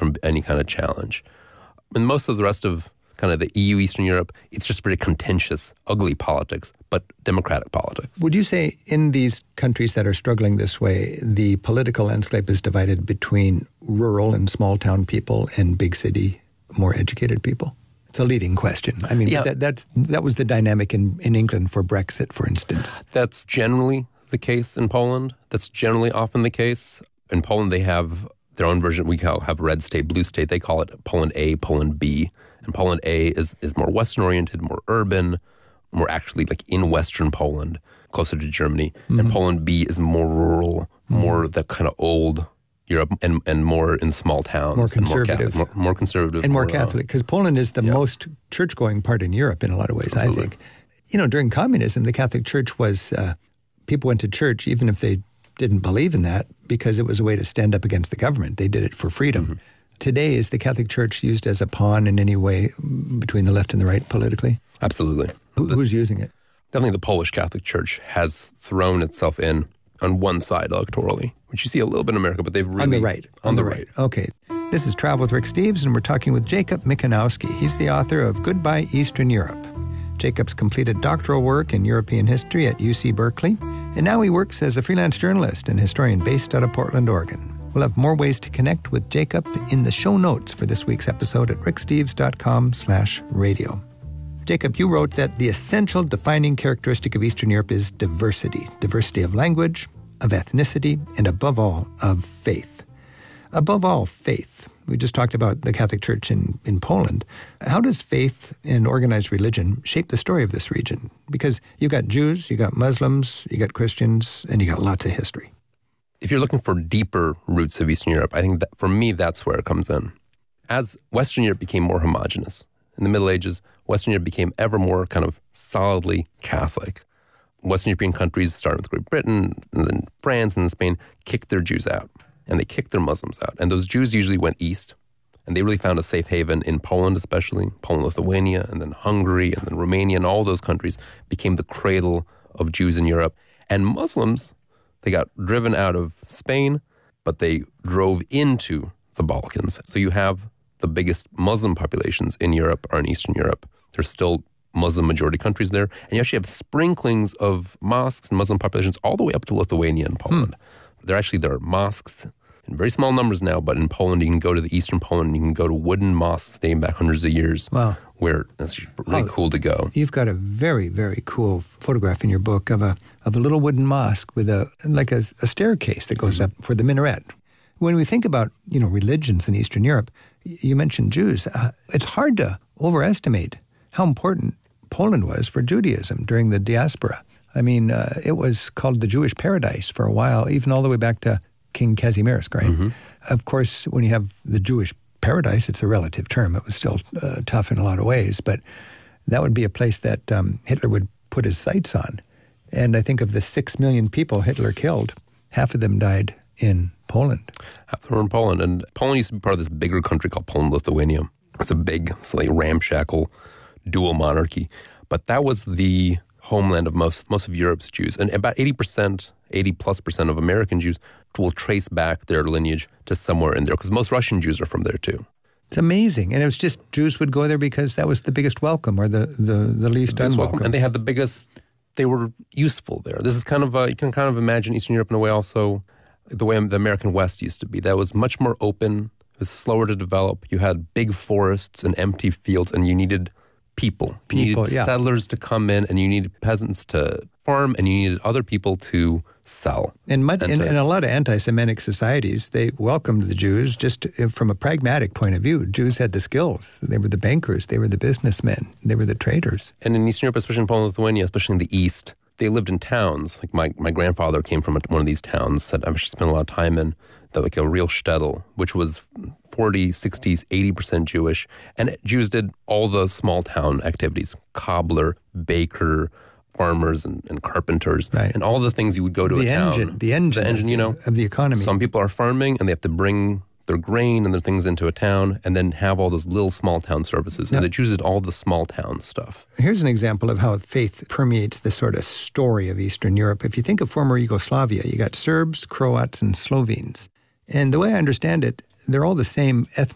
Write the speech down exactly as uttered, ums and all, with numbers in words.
from any kind of challenge. In most of the rest of kind of the E U, Eastern Europe, it's just very contentious, ugly politics, but democratic politics. Would you say in these countries that are struggling this way, the political landscape is divided between rural and small town people and big city, more educated people? It's a leading question. I mean, yeah. that, that's, that was the dynamic in, in England for Brexit, for instance. That's generally the case in Poland. That's generally often the case. In Poland, they have their own version. We call have red state, blue state. They call it Poland A, Poland B. And Poland A is, is more Western-oriented, more urban, more actually like in Western Poland, closer to Germany. Mm-hmm. And Poland B is more rural, mm-hmm. more the kind of old Europe, and, and more in small towns. More conservative. And more, Catholic, more, more conservative. And more, more Catholic, because uh, Poland is the yeah. most church-going part in Europe in a lot of ways, Absolutely. I think. You know, during communism, the Catholic Church was, uh, people went to church even if they didn't believe in that because it was a way to stand up against the government. They did it for freedom. Mm-hmm. Today, is the Catholic Church used as a pawn in any way between the left and the right politically? Absolutely. Who, the, who's using it? Definitely the Polish Catholic Church has thrown itself in on one side electorally, which you see a little bit in America, but they've really... On the right. On, on the, the right. right. Okay. This is Travel with Rick Steves, and we're talking with Jacob Michanowski. He's the author of Goodbye Eastern Europe. Jacob's completed doctoral work in European history at U C Berkeley, and now he works as a freelance journalist and historian based out of Portland, Oregon. We'll have more ways to connect with Jacob in the show notes for this week's episode at ricksteves.com slash radio. Jacob, you wrote that the essential defining characteristic of Eastern Europe is diversity. Diversity of language, of ethnicity, and above all, of faith. Above all, faith. We just talked about the Catholic Church in, in Poland. How does faith and organized religion shape the story of this region? Because you've got Jews, you got Muslims, you got Christians, and you got lots of history. If you're looking for deeper roots of Eastern Europe, I think that for me, that's where it comes in. As Western Europe became more homogenous, in the Middle Ages, Western Europe became ever more kind of solidly Catholic. Western European countries, starting with Great Britain, and then France and then Spain, kicked their Jews out, and they kicked their Muslims out. And those Jews usually went east, and they really found a safe haven in Poland especially, Poland, Lithuania, and then Hungary, and then Romania, and all those countries became the cradle of Jews in Europe. And Muslims, they got driven out of Spain, but they drove into the Balkans. So you have the biggest Muslim populations in Europe are in Eastern Europe. There's still Muslim majority countries there. And you actually have sprinklings of mosques and Muslim populations all the way up to Lithuania and Poland. Hmm. There actually, there are mosques in very small numbers now, but in Poland, you can go to the Eastern Poland, you can go to wooden mosques dating back hundreds of years. Wow. Where it's really oh, cool to go. You've got a very, very cool photograph in your book of a of a little wooden mosque with a like a, a staircase that goes mm-hmm. up for the minaret. When we think about, you know, religions in Eastern Europe, you mentioned Jews. Uh, it's hard to overestimate how important Poland was for Judaism during the diaspora. I mean, uh, it was called the Jewish paradise for a while, even all the way back to King Kazimierz, right? Mm-hmm. Of course, when you have the Jewish paradise, it's a relative term. It was still uh, tough in a lot of ways, but that would be a place that um, Hitler would put his sights on. And I think of the six million people Hitler killed, half of them died in Poland. Half of them were in Poland. And Poland used to be part of this bigger country called Poland-Lithuania. It's a big, slightly ramshackle dual monarchy. But that was the homeland of most most of Europe's Jews. And about eighty percent, eighty plus percent of American Jews will trace back their lineage to somewhere in there, because most Russian Jews are from there too. It's amazing. And it was just Jews would go there because that was the biggest welcome, or the, the, the least the unwelcome. Welcome. And they had the biggest, they were useful there. This is kind of, a, you can kind of imagine Eastern Europe in a way also the way the American West used to be. That was much more open, it was slower to develop. You had big forests and empty fields, and you needed people. People, you needed yeah. settlers to come in, and you needed peasants to farm, and you needed other people to sell. And, much, and in, to, in a lot of anti-Semitic societies, they welcomed the Jews just from a pragmatic point of view. Jews had the skills. They were the bankers. They were the businessmen. They were the traders. And in Eastern Europe, especially in Poland, Lithuania, especially in the East, they lived in towns. Like my, my grandfather came from one of these towns that I've actually spent a lot of time in, that like a real shtetl, which was forty, sixty, eighty percent Jewish. And Jews did all the small town activities, cobbler, baker, farmers and, and carpenters, right. and all the things you would go to the a engine, town. The engine, the engine, you know, of the economy. Some people are farming, and they have to bring their grain and their things into a town, and then have all those little small town services. Now, and the Jews did all the small town stuff. Here's an example of how faith permeates the sort of story of Eastern Europe. If you think of former Yugoslavia, you got Serbs, Croats, and Slovenes. And the way I understand it, they're all the same eth-